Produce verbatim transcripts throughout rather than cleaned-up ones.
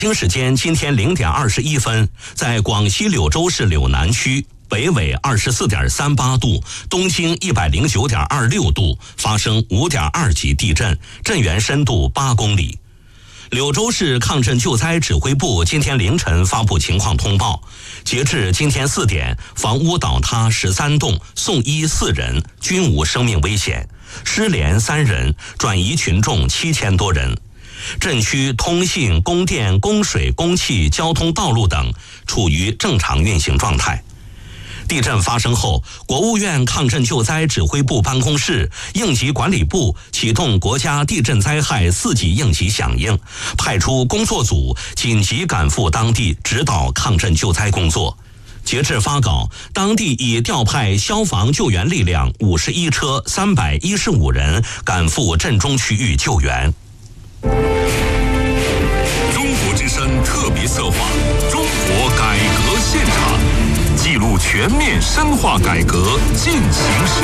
北京时间今天零点二十一分，在广西柳州市柳南区北纬二十四点三八度，东经一百零九点二六度，发生五点二级地震，震源深度八公里。柳州市抗震救灾指挥部今天凌晨发布情况通报，截至今天四点，房屋倒塌十三栋，送医四人，均无生命危险；失联三人，转移群众七千多人。震区通信、供电、供水、供气、交通道路等处于正常运行状态。地震发生后，国务院抗震救灾指挥部办公室、应急管理部启动国家地震灾害四级应急响应，派出工作组紧急赶赴当地指导抗震救灾工作。截至发稿，当地已调派消防救援力量五十一车、三百一十五人赶赴震中区域救援。 中国之声特别策划《中国改革现场》，记录全面深化改革进行时。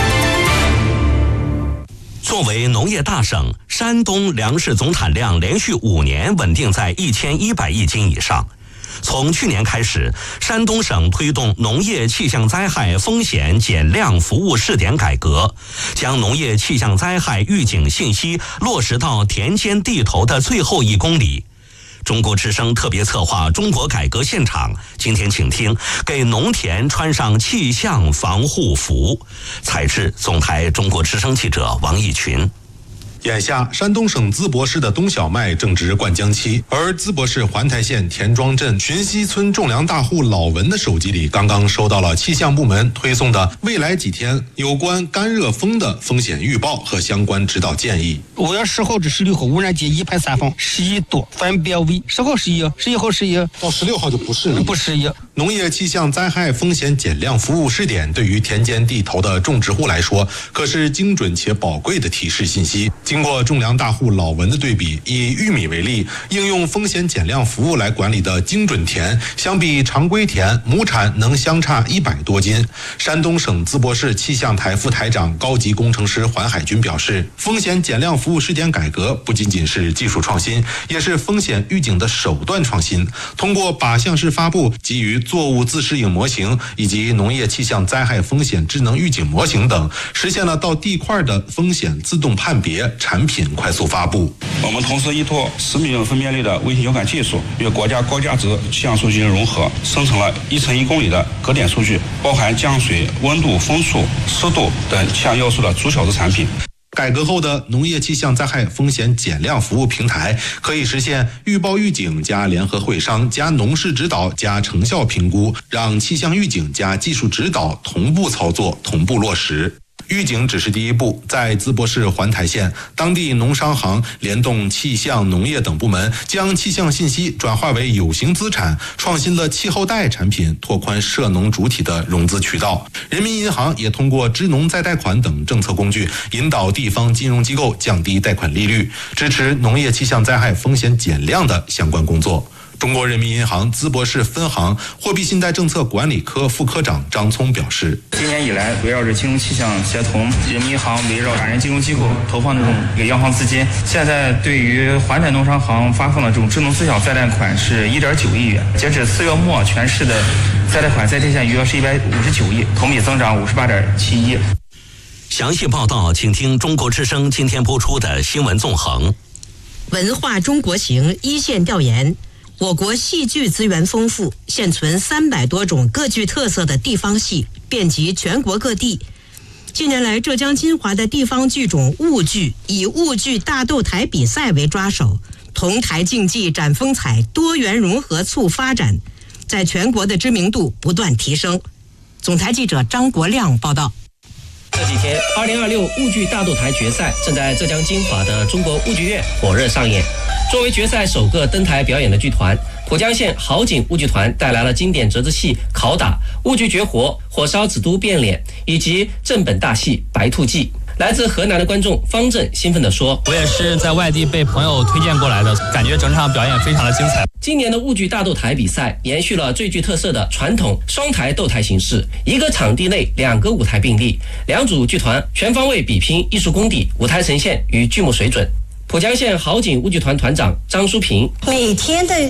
作为农业大省，山东粮食总产量连续五年稳定在一千一百亿斤以上。从去年开始，山东省推动农业气象灾害风险减量服务试点改革，将农业气象灾害预警信息落实到田间地头的最后一公里。中国之声特别策划《中国改革现场》，今天请听给农田穿上气象防护服。采制总台中国之声记者王义群。 眼下，山东省淄博市的冬小麦正值灌浆期，而淄博市环台县田庄镇寻溪村种粮大户老文的手机里，刚刚收到了气象部门推送的未来几天有关干热风的风险预报和相关指导建议。 五月十号至十六号污染级一排三放，十一度，分别为十号十一，十一号十一， 到十六号就不是了， 不适宜。 农业气象灾害风险减量服务试点对于田间地头的种植户来说，可是精准且宝贵的提示信息。经过种粮大户老文的对比，以玉米为例，应用风险减量服务来管理的精准田，相比常规田，亩产能相差一百多斤。山东省淄博市气象台副台长、高级工程师环海军表示，风险减量服务试点改革不仅仅是技术创新，也是风险预警的手段创新。通过靶向式发布、基于作物自适应模型以及农业气象灾害风险智能预警模型等，实现了到地块的风险自动判别、产品快速发布。 我们同时依托十米分辨率的卫星遥感技术，与国家高价值气象数据融合，生成了一乘一公里的格点数据，包含降水、温度、风速、湿度等气象要素的逐小时产品。 改革后的农业气象灾害风险减量服务平台，可以实现预报预警加联合会商加农事指导加成效评估，让气象预警加技术指导同步操作、同步落实。预警只是第一步，在淄博市环台县，当地农商行联动气象、农业等部门，将气象信息转化为有形资产，创新了气候贷产品，拓宽涉农主体的融资渠道。人民银行也通过支农再贷款等政策工具，引导地方金融机构降低贷款利率，支持农业气象灾害风险减量的相关工作。中国人民银行淄博市分行货币信贷政策管理科副科长张聪表示， 今年以来，围绕着金融气象协同，人民银行围绕法人金融机构投放这种一个央行资金，现在对于环台农商行发放的这种智能自缴再贷款是 一点九亿元，截止四月末，全市的再贷款在店线余额是一百五十九亿，同比增长五十八点七一。 详细报道，请听中国之声今天播出的新闻纵横。 文化中国行一线调研。我国戏剧资源丰富，现存三百多种各具特色的地方戏，遍及全国各地。近年来，浙江金华的地方剧种婺剧以婺剧大斗台比赛为抓手，同台竞技展风采，多元融合促发展，在全国的知名度不断提升。总台记者张国亮报道。 这几天，二零二六婺剧大斗台决赛正在浙江金华的中国婺剧院火热上演。作为决赛首个登台表演的剧团，浦江县好景婺剧团带来了经典折子戏《拷打》、婺剧绝活《火烧紫都变脸》以及正本大戏《白兔记》。来自河南的观众方正兴奋地说：“ 我也是在外地被朋友推荐过来的，感觉整场表演非常的精彩。” 今年的婺剧大斗台比赛延续了最具特色的传统双台斗台形式，一个场地内两个舞台并立，两组剧团全方位比拼艺术功底、舞台呈现与剧目水准。 浦江县好景物剧团团长张淑平。 每天的